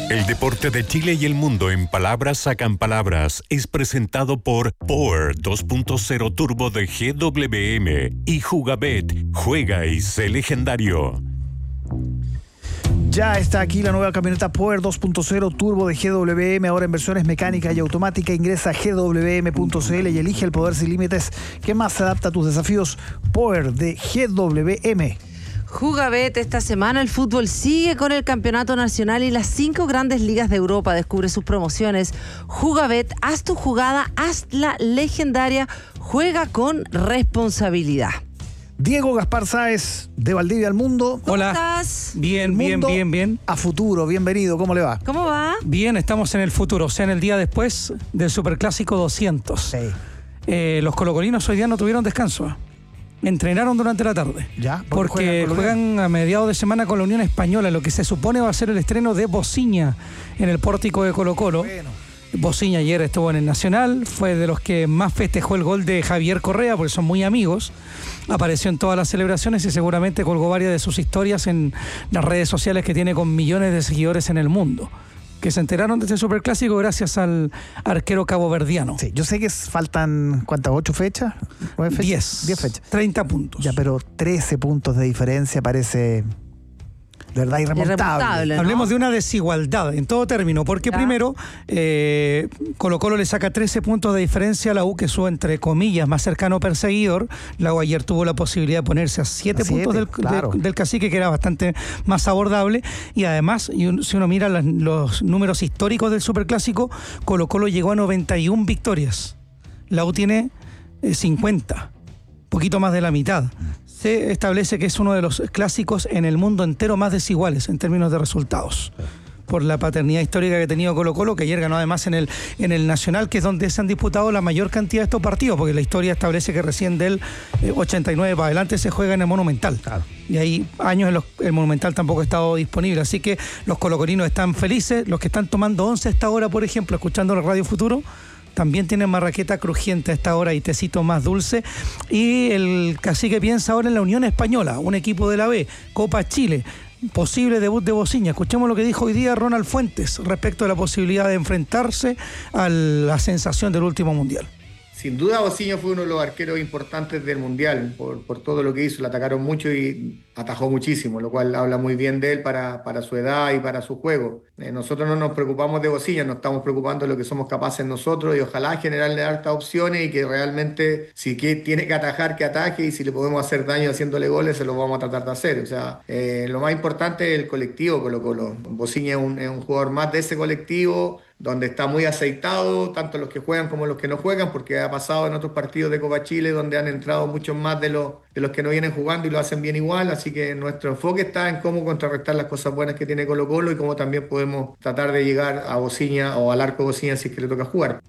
El deporte de Chile y el mundo en palabras sacan palabras es presentado por Power 2.0 Turbo de GWM y Jugabet. Juega y sé legendario. Ya está aquí la nueva camioneta Power 2.0 Turbo de GWM, ahora en versiones mecánica y automática. Ingresa a gwm.cl y elige el poder sin límites que más se adapta a tus desafíos. Power de GWM. Jugabet, esta semana el fútbol sigue con el campeonato nacional y las 5 grandes ligas de Europa. Descubre sus promociones. Jugabet, haz tu jugada, hazla legendaria, juega con responsabilidad. Diego Gaspar Sáez, de Valdivia al Mundo. ¿Cómo estás? Bien. A futuro, bienvenido, ¿cómo le va? ¿Cómo va? Bien, estamos en el futuro, o sea, en el día después del Superclásico 200. Sí. Los colocolinos hoy día no tuvieron descanso. Entrenaron durante la tarde. ¿Ya? Porque juegan a mediados de semana con la Unión Española, lo que se supone va a ser el estreno de Bociña en el pórtico de Colo-Colo. Bueno. Bociña ayer estuvo en el Nacional, fue de los que más festejó el gol de Javier Correa, porque son muy amigos. Apareció en todas las celebraciones y seguramente colgó varias de sus historias en las redes sociales que tiene con millones de seguidores en el mundo, que se enteraron de este superclásico gracias al arquero caboverdiano. Sí, yo sé que faltan, ¿cuántas? ¿8 fechas? ¿9 fechas? 10 fechas. 30 puntos. Ya, pero 13 puntos de diferencia parece de verdad irremontable. ¿no? Hablemos de una desigualdad en todo término, porque primero Colo-Colo le saca 13 puntos de diferencia a la U, que es su, entre comillas, más cercano perseguidor. La U ayer tuvo la posibilidad de ponerse a 7 puntos del Cacique, que era bastante más abordable, y además, si uno mira los números históricos del Superclásico, Colo-Colo llegó a 91 victorias. La U tiene 50, poquito más de la mitad. Se establece que es uno de los clásicos en el mundo entero más desiguales en términos de resultados, por la paternidad histórica que ha tenido Colo-Colo, que ayer ganó además en el Nacional, que es donde se han disputado la mayor cantidad de estos partidos, porque la historia establece que recién del 89 para adelante se juega en el Monumental. Claro. Y hay años en los el Monumental tampoco ha estado disponible, así que los colocolinos están felices. Los que están tomando 11 a esta hora, por ejemplo, escuchando la Radio Futuro, también tienen marraqueta crujiente a esta hora y tecito más dulce. Y el Cacique piensa ahora en la Unión Española, un equipo de la B, Copa Chile, posible debut de Bociña. Escuchemos lo que dijo hoy día Ronald Fuentes respecto a la posibilidad de enfrentarse a la sensación del último Mundial. Sin duda Bociña fue uno de los arqueros importantes del Mundial por todo lo que hizo. Le atacaron mucho y atajó muchísimo, lo cual habla muy bien de él para su edad y para su juego. Nosotros no nos preocupamos de Bociña, nos estamos preocupando de lo que somos capaces nosotros y ojalá generarle hartas opciones y que realmente si tiene que atajar, que ataje, y si le podemos hacer daño haciéndole goles, se lo vamos a tratar de hacer. O sea, lo más importante es el colectivo Colo-Colo. Bociña es un jugador más de ese colectivo, donde está muy aceitado, tanto los que juegan como los que no juegan, porque ha pasado en otros partidos de Copa Chile donde han entrado muchos más de los que no vienen jugando y lo hacen bien igual, así que nuestro enfoque está en cómo contrarrestar las cosas buenas que tiene Colo-Colo y cómo también podemos tratar de llegar a Bociña o al arco Bociña si es que le toca jugar.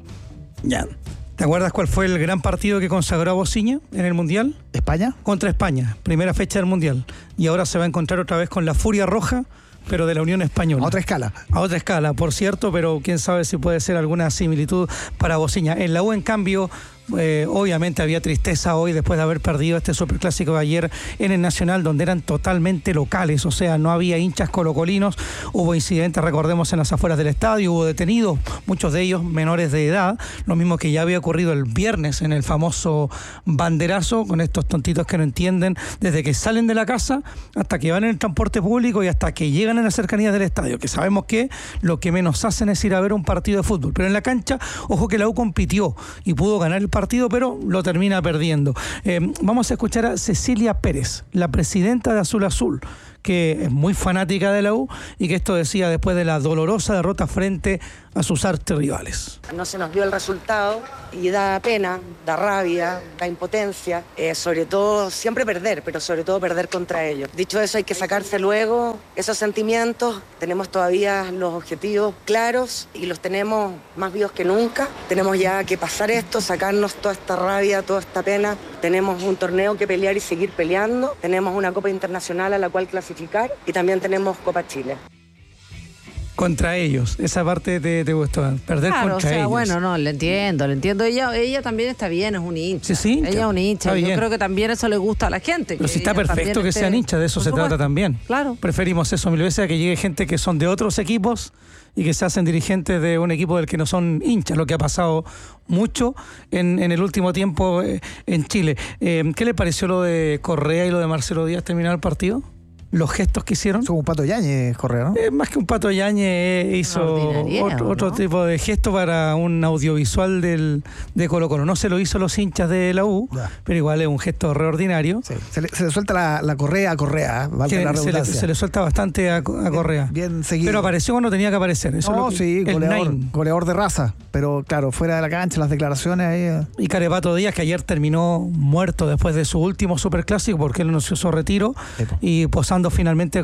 Ya. ¿Te acuerdas cuál fue el gran partido que consagró a Bociña en el Mundial? ¿España? Contra España, primera fecha del Mundial. Y ahora se va a encontrar otra vez con la Furia Roja, pero de la Unión Española. A otra escala. A otra escala, por cierto, pero quién sabe si puede ser alguna similitud para Bociña. En la U, en cambio, obviamente había tristeza hoy después de haber perdido este superclásico de ayer en el Nacional, donde eran totalmente locales, o sea, no había hinchas colocolinos. Hubo incidentes, recordemos, en las afueras del estadio, hubo detenidos, muchos de ellos menores de edad, lo mismo que ya había ocurrido el viernes en el famoso banderazo, con estos tontitos que no entienden desde que salen de la casa hasta que van en el transporte público y hasta que llegan en las cercanías del estadio, que sabemos que lo que menos hacen es ir a ver un partido de fútbol, pero en la cancha, ojo que la U compitió y pudo ganar el partido, pero lo termina perdiendo. Vamos a escuchar a Cecilia Pérez, la presidenta de Azul Azul, que es muy fanática de la U y que esto decía después de la dolorosa derrota frente a sus archirrivales. No se nos dio el resultado y da pena, da rabia, da impotencia, sobre todo siempre perder, pero sobre todo perder contra ellos. Dicho eso, hay que sacarse luego esos sentimientos. Tenemos todavía los objetivos claros y los tenemos más vivos que nunca. Tenemos ya que pasar esto, sacarnos toda esta rabia, toda esta pena. Tenemos un torneo que pelear y seguir peleando. Tenemos una Copa Internacional a la cual clasificar y también tenemos Copa Chile. contra ellos. Esa parte te gustó, perder contra ellos. Bueno, no, le entiendo. Ella también está bien, es un hincha. Sí, ella es un hincha. Yo creo que también eso le gusta a la gente. Pero si está perfecto que sean hinchas, de eso se trata también. Claro. Preferimos eso 1000 veces a que llegue gente que son de otros equipos y que se hacen dirigentes de un equipo del que no son hinchas, lo que ha pasado mucho en el último tiempo en Chile. ¿Qué le pareció lo de Correa y lo de Marcelo Díaz terminar el partido? Los gestos que hicieron. Son un Pato Yáñez, Correa, ¿no? Más que un Pato Yáñez, hizo otro tipo de gesto para un audiovisual de Colo-Colo. No se lo hizo los hinchas de la U, pero igual es un gesto reordinario. Sí. Se le suelta la correa a Correa, valga la redundancia. Se le suelta bastante a Correa. Bien seguido. Pero apareció cuando tenía que aparecer. Eso goleador de raza. Pero claro, fuera de la cancha, las declaraciones ahí. Y Carepato Díaz, que ayer terminó muerto después de su último superclásico porque él anunció su retiro y posando finalmente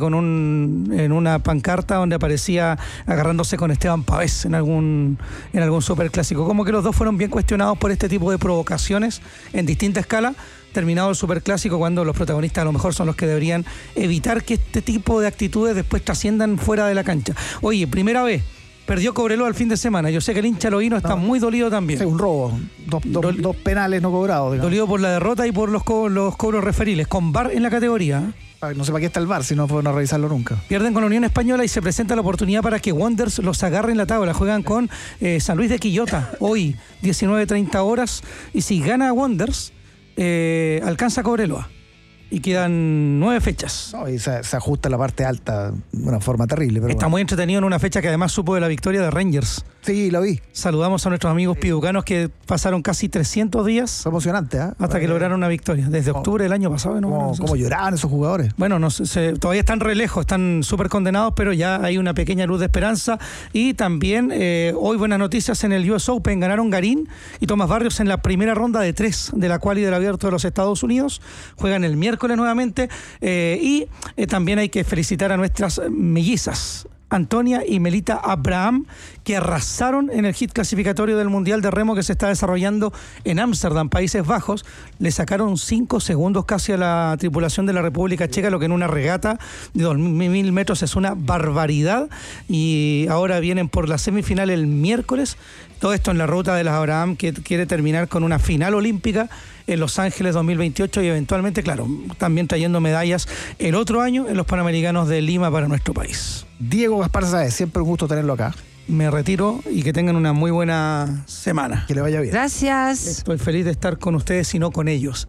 en una pancarta donde aparecía agarrándose con Esteban Pavés en algún superclásico. Como que los dos fueron bien cuestionados por este tipo de provocaciones en distinta escala, terminado el superclásico, cuando los protagonistas a lo mejor son los que deberían evitar que este tipo de actitudes después trasciendan fuera de la cancha. Oye, primera vez perdió Cobreloa el fin de semana. Yo sé que el hincha loíno está muy dolido también. Sí, un robo. Dos penales no cobrados, digamos. Dolido por la derrota y por los cobros referiles, con VAR en la categoría. No sé para qué está el VAR, si no fueron a revisarlo nunca. Pierden con la Unión Española y se presenta la oportunidad para que Wanderers los agarre en la tabla. Juegan con San Luis de Quillota hoy, 19:30 horas. Y si gana Wanderers, alcanza Cobreloa. Y quedan 9 fechas. No, y se ajusta la parte alta de una forma terrible. Pero está muy entretenido en una fecha que además supo de la victoria de Rangers. Sí, lo vi. Saludamos a nuestros amigos piducanos que pasaron casi 300 días. Fue emocionante, hasta que lograron una victoria. Desde octubre del año pasado. ¿Cómo lloraban esos jugadores? Bueno, todavía están re lejos, están súper condenados, pero ya hay una pequeña luz de esperanza. Y también hoy buenas noticias en el US Open. Ganaron Garín y Tomás Barrios en la primera ronda de 3 de la quali del Abierto de los Estados Unidos. Juegan el miércoles nuevamente. Y también hay que felicitar a nuestras mellizas, Antonia y Melita Abraham, que arrasaron en el hit clasificatorio del Mundial de Remo que se está desarrollando en Ámsterdam, Países Bajos. Le sacaron 5 segundos casi a la tripulación de la República Checa, lo que en una regata de 2.000 metros es una barbaridad. Y ahora vienen por la semifinal el miércoles. Todo esto en la ruta de las Abraham, que quiere terminar con una final olímpica en Los Ángeles 2028 y eventualmente, claro, también trayendo medallas el otro año en los Panamericanos de Lima para nuestro país. Diego Gaspar Sáez, siempre un gusto tenerlo acá. Me retiro y que tengan una muy buena semana. Que le vaya bien. Gracias. Estoy feliz de estar con ustedes y no con ellos.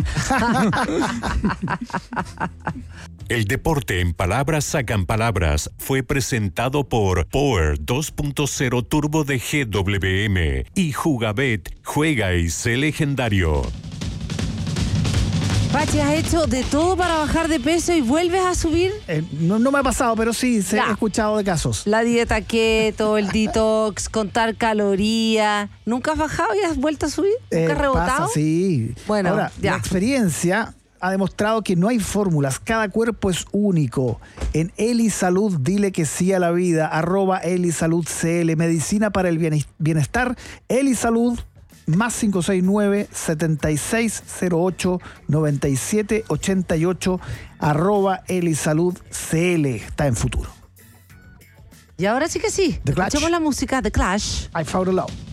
El deporte en palabras sacan palabras fue presentado por Power 2.0 Turbo de GWM y Jugabet, juega y sé legendario. Pachi, ¿has hecho de todo para bajar de peso y vuelves a subir? No me ha pasado, pero sí he escuchado de casos. La dieta keto, el detox, contar calorías. ¿Nunca has bajado y has vuelto a subir? ¿Nunca has rebotado? Pasa, sí. Bueno, ahora, la experiencia ha demostrado que no hay fórmulas, cada cuerpo es único. En Eli Salud, dile que sí a la vida, @EliSaludCL, medicina para el bienestar, Eli Salud, más 569-7608-9788, @EliSaludCL, está en futuro. Y ahora sí que sí. The Clash. Escuchamos la música de Clash. I Found a Love.